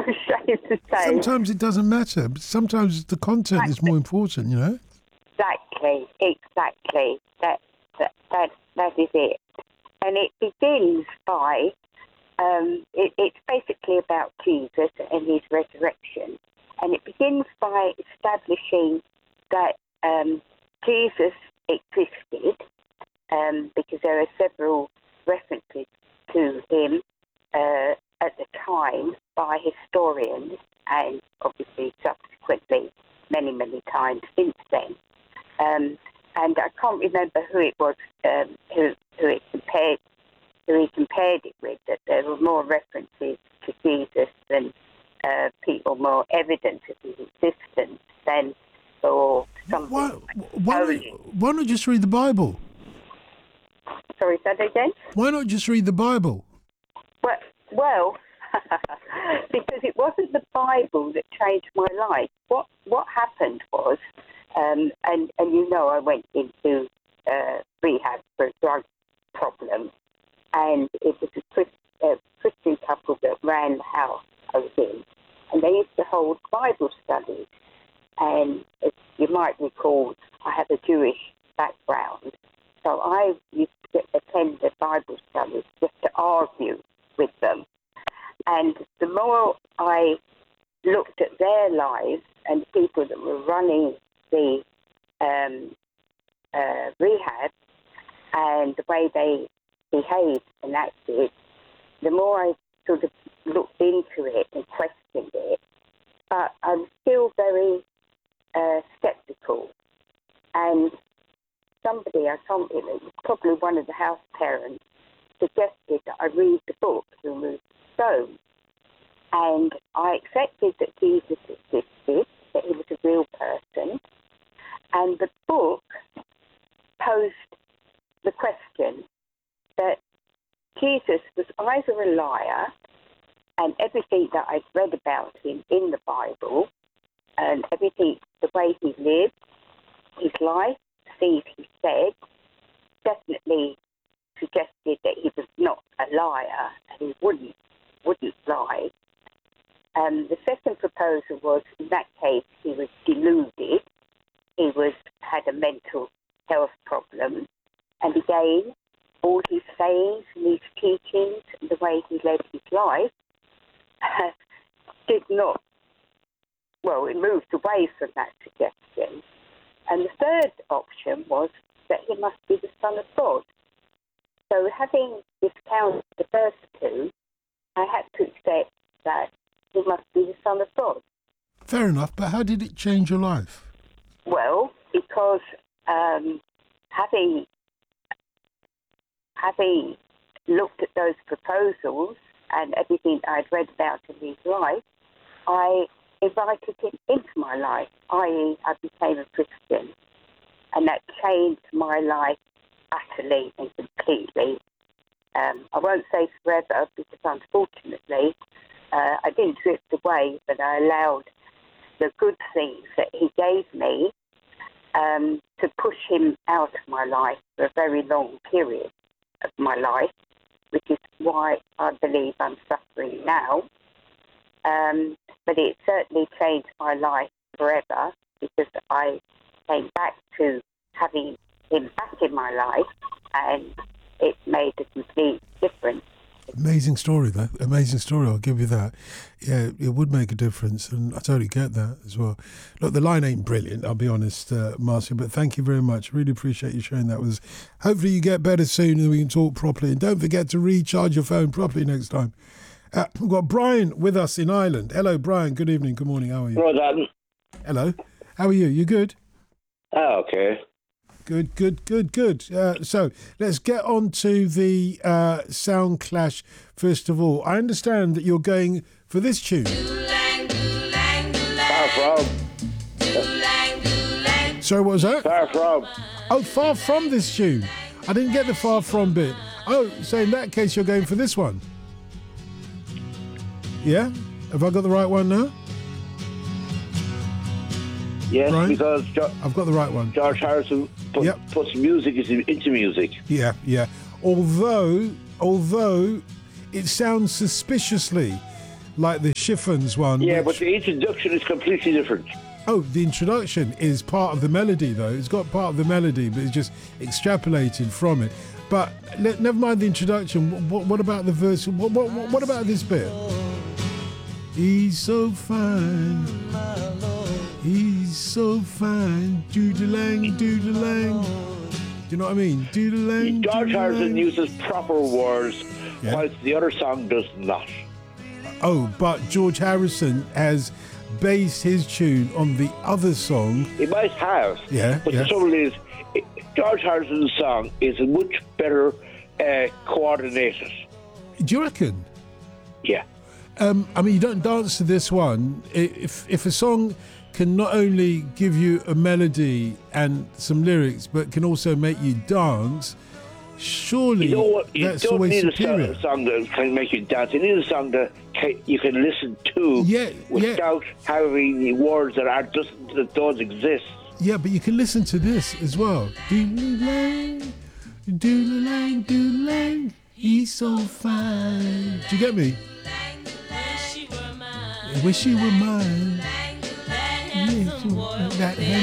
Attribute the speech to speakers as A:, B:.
A: ashamed to say.
B: Sometimes it doesn't matter, but sometimes the content is more important, you know?
A: Exactly. That is it. And it begins by, it's basically about Jesus and his resurrection. And it begins by establishing that Jesus existed, because there are several references to him at the time by historians, and obviously subsequently many, many times since then. And I can't remember who it was who he compared it with, that there were more references to Jesus than people, more evidence of his existence than or something.
B: Why not just read the Bible?
A: Sorry, say that again?
B: Why not just read the Bible?
A: Well, because it wasn't the Bible that changed my life. What happened was, and you know, I went into rehab for a drug problem, and it was a Christian couple that ran the house I was in, and they used to hold Bible studies. And as you might recall, I have a Jewish background, so I used to attend the Bible studies just to argue with them. And the more I looked at their lives and the people that were running the rehab and the way they behaved and acted, the more I sort of looked into it and questioned it. But I'm still very sceptical. And somebody, I can't remember, it was probably one of the house parents, suggested that I read the book, Who Moved the Stone. And I accepted that Jesus existed, that he was a real person. And the book posed the question that Jesus was either a liar, and everything that I've read about him in the Bible, and everything, the way he lived, his life, things he said, definitely suggested that he was not a liar and he wouldn't lie. The second proposal was, in that case, he was deluded. He had a mental health problem. And again, all his sayings and his teachings and the way he led his life did not, well, it moved away from that suggestion. And the third option was that he must be the Son of God. So having discounted the first two, I had to accept that he must be the Son of God.
B: Fair enough, but how did it change your life?
A: Well, because having looked at those proposals and everything I'd read about in his life, I invited him into my life, i.e. I became a Christian. And that changed my life utterly and completely. I won't say forever, because unfortunately I didn't drift away, but I allowed the good things that he gave me to push him out of my life for a very long period of my life, which is why I believe I'm suffering now. But it certainly changed my life forever, because I came back to having him back in my life, and it made a complete difference.
B: Amazing story, though. Amazing story, I'll give you that. Yeah, it would make a difference, and I totally get that as well. Look, the line ain't brilliant, I'll be honest, Marcia, but thank you very much. Really appreciate you sharing that with us. Hopefully you get better soon and we can talk properly. And don't forget to recharge your phone properly next time. We've got Brian with us in Ireland. Hello, Brian. Good evening. Good morning. How are you?
C: Hello, Dan.
B: Hello. How are you? You good?
C: Oh, okay.
B: Good. So let's get on to the sound clash first of all. I understand that you're going for this tune.
C: Far from.
B: Sorry, what was that?
C: Far from.
B: Oh, far from this tune. I didn't get the far from bit. Oh, so in that case, you're going for this one. Yeah? Have I got the right one now?
C: Yes,
B: Brian?
C: because
B: I've got the right one.
C: George Harrison puts music into music.
B: Yeah. Although it sounds suspiciously like the Chiffons one.
C: Yeah, but the introduction is completely different.
B: Oh, the introduction is part of the melody, though. It's got part of the melody, but it's just extrapolated from it. But never mind the introduction. What about the verse? What about this bit? He's so fine. He's so fine. Doodle-lang, doodle-lang. Do you know what I mean? Doodle-lang,
C: George Harrison uses proper words, whilst the other song does not.
B: Oh, but George Harrison has based his tune on the other song.
C: He might have.
B: Yeah.
C: But the trouble is, George Harrison's song is much better coordinated.
B: Do you reckon?
C: Yeah.
B: I mean, you don't dance to this one. If a song can not only give you a melody and some lyrics, but can also make you dance, surely that's
C: don't
B: always
C: need
B: superior.
C: a song that can make you dance. You need a song that you can listen to without having the words that don't exist.
B: Yeah, but you can listen to this as well. Doodle-lang, doodle-lang, doodle-lang, he's so fine. Do you get me? Wish you were mine. That